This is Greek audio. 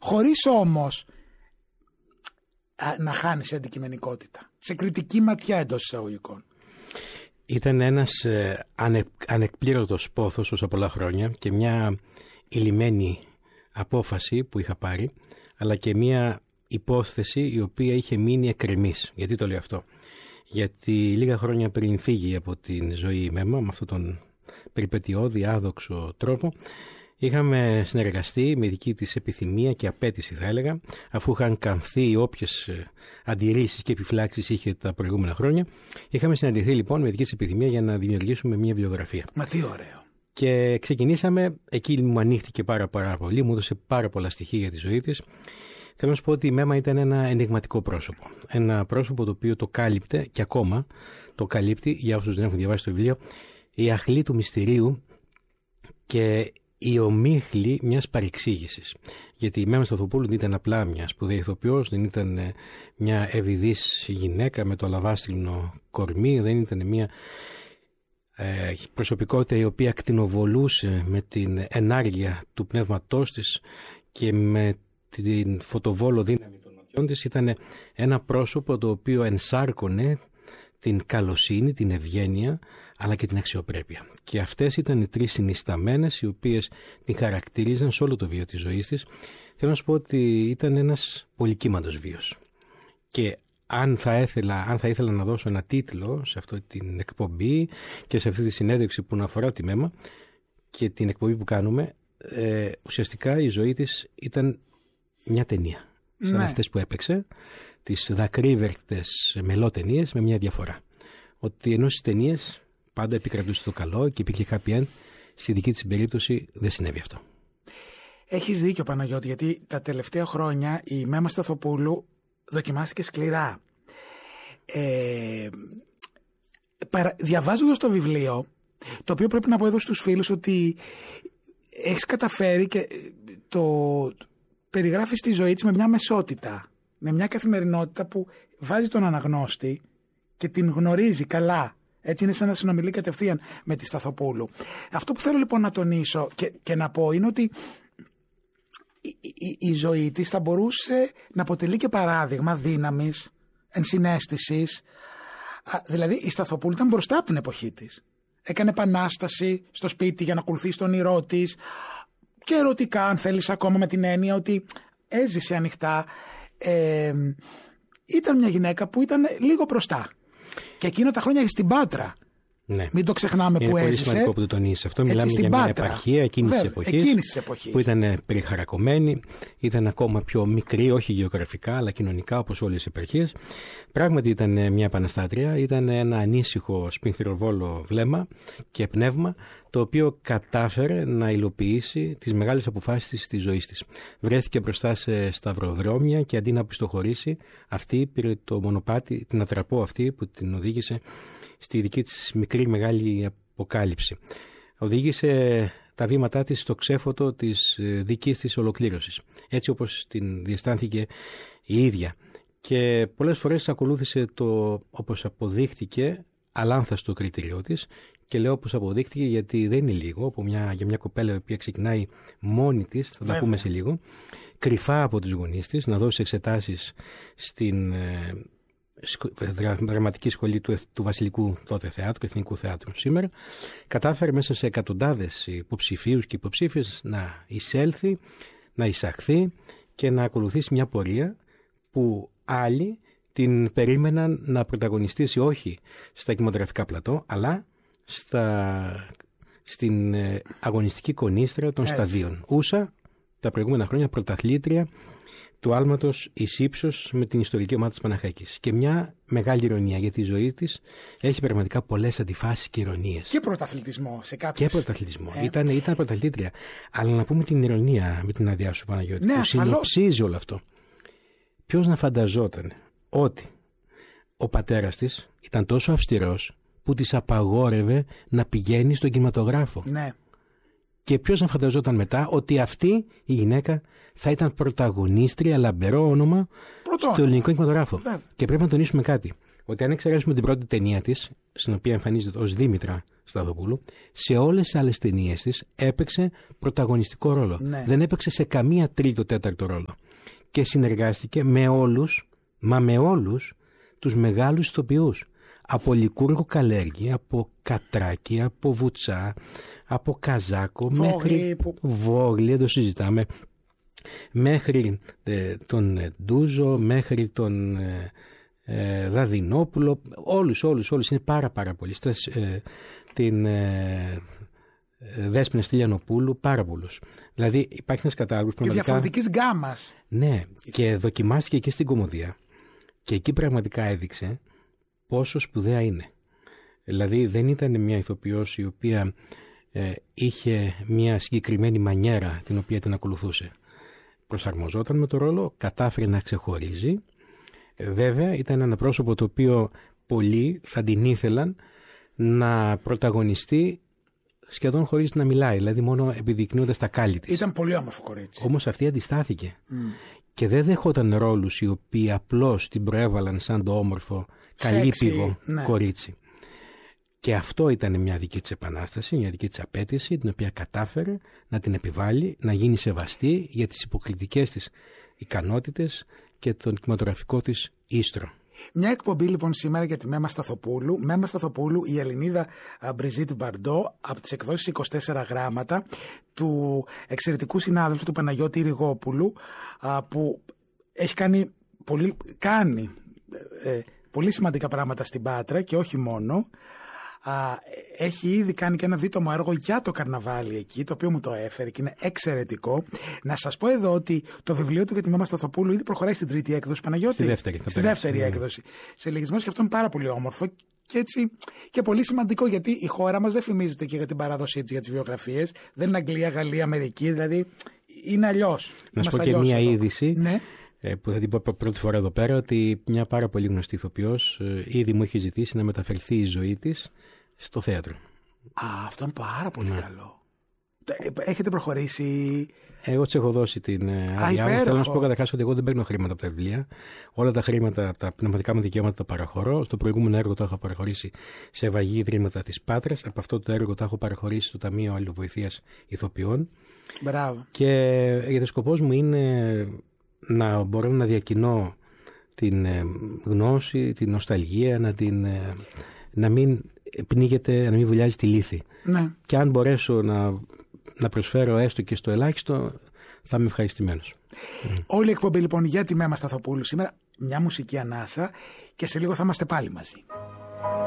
χωρίς όμως να χάνεις αντικειμενικότητα. Σε κριτική ματιά εντός εισαγωγικών. Ήταν ένας ανεκπλήρωτος πόθος όσα πολλά χρόνια και μια ηλυμένη απόφαση που είχα πάρει, αλλά και μια υπόθεση η οποία είχε μείνει εκκρεμής. Γιατί το λέω αυτό? Γιατί λίγα χρόνια πριν φύγει από την ζωή η Μέμα, με αυτόν τον περιπετειώδη, άδοξο τρόπο, είχαμε συνεργαστεί με δική της επιθυμία και απέτηση, θα έλεγα, αφού είχαν καμφθεί όποιες αντιρρήσεις και επιφυλάξεις είχε τα προηγούμενα χρόνια. Είχαμε συναντηθεί λοιπόν με δική της επιθυμία για να δημιουργήσουμε μια βιογραφία. Μα τι ωραίο. Και ξεκινήσαμε, εκεί μου ανοίχτηκε πάρα πολύ, μου έδωσε πάρα πολλά στοιχεία για τη ζωή της. Θέλω να σου πω ότι η Μέμα ήταν ένα ενιγματικό πρόσωπο. Ένα πρόσωπο το οποίο το κάλυπτε και ακόμα το καλύπτει, για όσους δεν έχουν διαβάσει το βιβλίο, η αχλή του μυστηρίου και η ομίχλη μιας παρεξήγησης. Γιατί η Μέμα Σταθοπούλου δεν ήταν απλά μια σπουδαία ηθοποιός, δεν ήταν μια ευηδής γυναίκα με το αλαβάστρινο κορμί, δεν ήταν μια προσωπικότητα η οποία ακτινοβολούσε με την ενάργεια του πνεύματός της και με την φωτοβόλο δύναμη των ματιών της. Ήταν ένα πρόσωπο το οποίο ενσάρκωνε την καλοσύνη, την ευγένεια, αλλά και την αξιοπρέπεια. Και αυτές ήταν οι τρεις συνισταμένες οι οποίες την χαρακτηρίζαν σε όλο το βίο της ζωής της. Θέλω να σου πω ότι ήταν ένας πολυκύμαντος βίος. Και αν θα ήθελα να δώσω ένα τίτλο σε αυτή την εκπομπή και σε αυτή τη συνέντευξη που αφορά τη Μέμα και την εκπομπή που κάνουμε, ουσιαστικά η ζωή της ήταν μια ταινία. Σαν αυτές που έπαιξε, τις δακρύβερτες μελότενίες, με μια διαφορά. Ότι ενώ στις ταινίες πάντα επικρατούσε το καλό και υπήρχε happy end, στη δική της περίπτωση δεν συνέβη αυτό. Έχεις δίκιο, Παναγιώτη, γιατί τα τελευταία χρόνια η Μέμα Σταθοπούλου δοκιμάστηκε σκληρά. Διαβάζοντας το βιβλίο, το οποίο πρέπει να πω εδώ στους φίλους ότι έχεις καταφέρει και το περιγράφεις τη ζωή της με μια μεσότητα, με μια καθημερινότητα που βάζει τον αναγνώστη και την γνωρίζει καλά. Έτσι είναι σαν να συνομιλεί κατευθείαν με τη Σταθοπούλου. Αυτό που θέλω λοιπόν να τονίσω και να πω είναι ότι η ζωή της θα μπορούσε να αποτελεί και παράδειγμα δύναμης, ενσυναίσθησης. Δηλαδή η Σταθοπούλου ήταν μπροστά από την εποχή της. Έκανε επανάσταση στο σπίτι για να ακολουθήσει τον όνειρό της και ερωτικά, αν θέλεις, ακόμα με την έννοια ότι έζησε ανοιχτά. Ήταν μια γυναίκα που ήταν λίγο μπροστά. Και εκείνα τα χρόνια στην Πάτρα. Ναι. Μην το ξεχνάμε που έζησε. Είναι πολύ σημαντικό που το τονίσεις αυτό. Μιλάμε για μια επαρχία εκείνης της εποχής. Που ήταν περιχαρακωμένη, ήταν ακόμα πιο μικρή, όχι γεωγραφικά, αλλά κοινωνικά, όπως όλες οι επαρχίες. Πράγματι ήταν μια επαναστάτρια, ήταν ένα ανήσυχο σπινθυροβόλο βλέμμα και πνεύμα, το οποίο κατάφερε να υλοποιήσει τις μεγάλες αποφάσεις της στη ζωή της. Βρέθηκε μπροστά σε σταυροδρόμια και αντί να πιστοχωρήσει, αυτή πήρε το μονοπάτι, την ατραπό αυτή που την οδήγησε στη δική της μικρή μεγάλη αποκάλυψη. Οδήγησε τα βήματά της στο ξέφωτο της δικής της ολοκλήρωσης, έτσι όπως την διαισθάνθηκε η ίδια. Και πολλές φορές ακολούθησε το, όπως αποδείχτηκε, αλάνθαστο κριτήριό της. Και λέω όπως αποδείχτηκε γιατί δεν είναι λίγο για μια κοπέλα η οποία ξεκινάει μόνη της, θα τα πούμε σε λίγο, κρυφά από τους γονείς της, να δώσει εξετάσεις στην δραματική σχολή του Βασιλικού τότε Θεάτρου, Εθνικού Θεάτρου σήμερα. Κατάφερε μέσα σε εκατοντάδες υποψηφίους και υποψήφιες να εισέλθει, να εισαχθεί και να ακολουθήσει μια πορεία που άλλοι την περίμεναν να πρωταγωνιστήσει όχι στα κινηματογραφικά πλατό, αλλά στην αγωνιστική κονίστρα των σταδίων. Ούσα τα προηγούμενα χρόνια πρωταθλήτρια του άλματος εις ύψος με την ιστορική ομάδα της Παναχαϊκής. Και μια μεγάλη ηρωνία, γιατί η ζωή της έχει πραγματικά πολλές αντιφάσεις και ηρωνίες. Και πρωταθλητισμό σε κάποιες. Και πρωταθλητισμό. Ήταν πρωταθλήτρια. Αλλά να πούμε την ηρωνία, με την άδειά σου, Παναγιώτη, που συνοψίζει όλο αυτό. Ποιος να φανταζόταν ότι ο πατέρας της ήταν τόσο αυστηρός που της απαγόρευε να πηγαίνει στον κινηματογράφο. Ναι. Και ποιος να φανταζόταν μετά ότι αυτή η γυναίκα θα ήταν πρωταγωνίστρια, λαμπερό όνομα, στο ελληνικό κινηματογράφο. Και πρέπει να τονίσουμε κάτι. Ότι αν εξαιρέσουμε την πρώτη ταινία της, στην οποία εμφανίζεται ως Δήμητρα Σταθοπούλου, σε όλες τις άλλες ταινίες της έπαιξε πρωταγωνιστικό ρόλο. Ναι. Δεν έπαιξε σε καμία τρίτο-τέταρτο ρόλο. Και συνεργάστηκε με όλους τους μεγάλους ηθοποιούς. Από Λικούργο Καλέργη, από Κατράκη, από Βουτσά, από Καζάκο, μέχρι Βόγλη, δεν το συζητάμε, μέχρι τον Ντούζο, μέχρι τον Δαδινόπουλο, όλους, είναι πάρα πολλοί. Την Δέσποινα Στυλιανοπούλου, πάρα πολλούς. Δηλαδή υπάρχει ένας κατάλογος και διαφορετικής γκάμας. Ναι, και δοκιμάστηκε και στην Κομμωδία και εκεί πραγματικά έδειξε πόσο σπουδαία είναι. Δηλαδή δεν ήταν μια ηθοποιός η οποία είχε μια συγκεκριμένη μανιέρα την οποία την ακολουθούσε. Προσαρμοζόταν με το ρόλο, κατάφερε να ξεχωρίζει. Βέβαια ήταν ένα πρόσωπο το οποίο πολλοί θα την ήθελαν να πρωταγωνιστεί σχεδόν χωρίς να μιλάει, δηλαδή μόνο επιδεικνύοντας τα κάλλη της. Ήταν πολύ όμορφο κορίτσι. Όμως αυτή αντιστάθηκε και δεν δεχόταν ρόλους οι οποίοι απλώς την προέβαλαν σαν το όμορφο καλύπηγο κορίτσι. Και αυτό ήταν μια δική της επανάσταση, μια δική της απέτηση, την οποία κατάφερε να την επιβάλλει, να γίνει σεβαστή για τις υποκριτικές της ικανότητες και τον κινηματογραφικό της ίστρο. Μια εκπομπή λοιπόν σήμερα για τη Μέμα Σταθοπούλου. Μέμα Σταθοπούλου, η Ελληνίδα Μπριζίτ Μπαρντό, από τις εκδόσεις 24 γράμματα, του εξαιρετικού συνάδελφου του Παναγιώτη Ριγόπουλου, που έχει κάνει πολύ σημαντικά πράγματα στην Πάτρα και όχι μόνο. Έχει ήδη κάνει και ένα δίτομο έργο για το καρναβάλι εκεί, το οποίο μου το έφερε και είναι εξαιρετικό. Να σας πω εδώ ότι το βιβλίο του για τη Μέμα Σταθοπούλου ήδη προχωράει στην τρίτη έκδοση, Παναγιώτη. Στη δεύτερη έκδοση. Σε λογισμό, και αυτό είναι πάρα πολύ όμορφο και έτσι και πολύ σημαντικό, γιατί η χώρα μας δεν φημίζεται και για την παράδοσή της για τις βιογραφίες. Δεν είναι Αγγλία, Γαλλία, Αμερική, δηλαδή είναι αλλιώς. Να σου πω και μια είδηση. Ναι. Που θα την πω πρώτη φορά εδώ πέρα, ότι μια πάρα πολύ γνωστή ηθοποιός ήδη μου έχει ζητήσει να μεταφερθεί η ζωή της στο θέατρο. Αυτό είναι πάρα πολύ καλό. Έχετε προχωρήσει? Εγώ της έχω δώσει την άδειά μου. Θέλω να σου πω καταρχάς ότι εγώ δεν παίρνω χρήματα από τα βιβλία. Όλα τα χρήματα, τα πνευματικά μου δικαιώματα τα παραχωρώ. Στο προηγούμενο έργο το έχω παραχωρήσει σε Βαγή Ιδρύματα της Πάτρας. Από αυτό το έργο το έχω παραχωρήσει στο Ταμείο Αλληλοβοηθείας Ηθοποιών. Μπράβο. Και γιατί σκοπός μου είναι να μπορώ να διακινώ την γνώση, την νοσταλγία, να μην πνίγεται, να μην βουλιάζει τη λύθη. Ναι. Και αν μπορέσω να προσφέρω έστω και στο ελάχιστο, θα είμαι ευχαριστημένος. Όλη η εκπομπή λοιπόν για τη Μέμα Σταθοπούλου σήμερα, μια μουσική ανάσα και σε λίγο θα είμαστε πάλι μαζί.